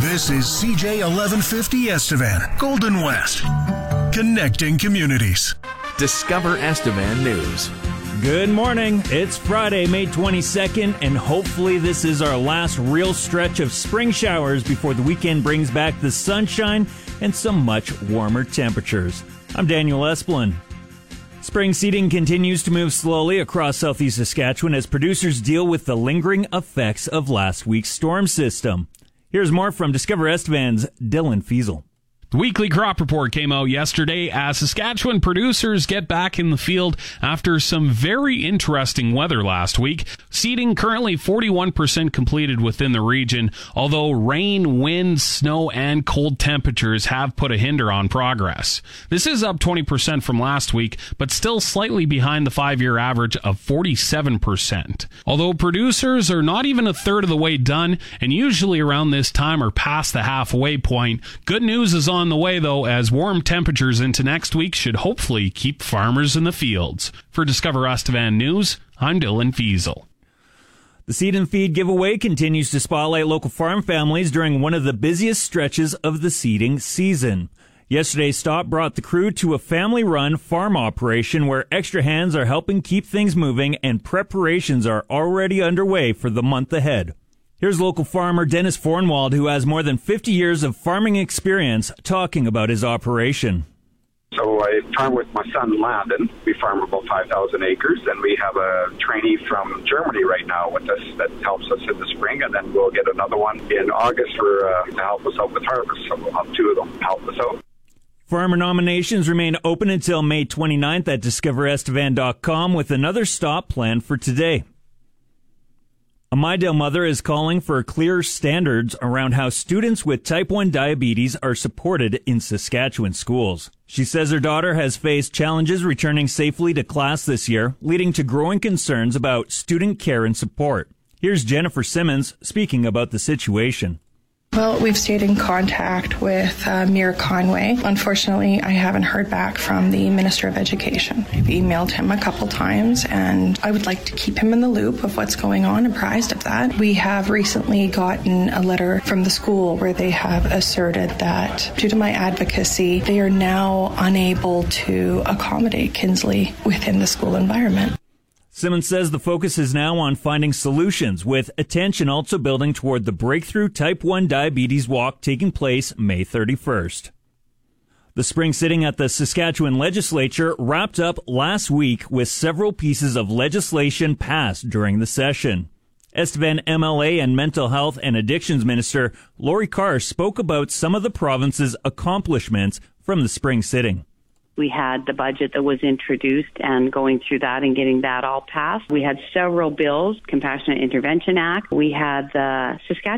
This is CJ 1150 Estevan, Golden West, connecting communities. Discover Estevan News. Good morning. It's Friday, May 22nd, and hopefully this is our last real stretch of spring showers before the weekend brings back the sunshine and some much warmer temperatures. I'm Daniel Esplin. Spring seeding continues to move slowly across southeast Saskatchewan as producers deal with the lingering effects of last week's storm system. Here's more from Discover Estevan's Dylan Fiesel. The weekly crop report came out yesterday as Saskatchewan producers get back in the field after some very interesting weather last week. Seeding currently 41% completed within the region, although rain, wind, snow, and cold temperatures have put a hinder on progress. This is up 20% from last week, but still slightly behind the 5-year average of 47%. Although producers are not even a third of the way done, and usually around this time are past the halfway point, good news is on the way, though, as warm temperatures into next week should hopefully keep farmers in the fields. For Discover Estevan News, I'm Dylan Fiesel. The Seed and Feed giveaway continues to spotlight local farm families during one of the busiest stretches of the seeding season. Yesterday's stop brought the crew to a family-run farm operation where extra hands are helping keep things moving and preparations are already underway for the month ahead. Here's local farmer Dennis Fornwald, who has more than 50 years of farming experience, talking about his operation. So I farm with my son Landon. We farm about 5,000 acres, and we have a trainee from Germany right now with us that helps us in the spring, and then we'll get another one in August to help us out with harvest. So we'll have two of them help us out. Farmer nominations remain open until May 29th at discoverestevan.com with another stop planned for today. A Mydale mother is calling for clearer standards around how students with type 1 diabetes are supported in Saskatchewan schools. She says her daughter has faced challenges returning safely to class this year, leading to growing concerns about student care and support. Here's Jennifer Simmons speaking about the situation. Well, we've stayed in contact with Mayor Conway. Unfortunately, I haven't heard back from the Minister of Education. I've emailed him a couple times, and I would like to keep him in the loop of what's going on, apprised of that. We have recently gotten a letter from the school where they have asserted that due to my advocacy, they are now unable to accommodate Kinsley within the school environment. Simmons says the focus is now on finding solutions, with attention also building toward the Breakthrough Type 1 Diabetes Walk taking place May 31st. The spring sitting at the Saskatchewan Legislature wrapped up last week with several pieces of legislation passed during the session. Estevan MLA and Mental Health and Addictions Minister Lori Carr spoke about some of the province's accomplishments from the spring sitting. We had the budget that was introduced and going through that and getting that all passed. We had several bills, Compassionate Intervention Act. We had the Saskatchewan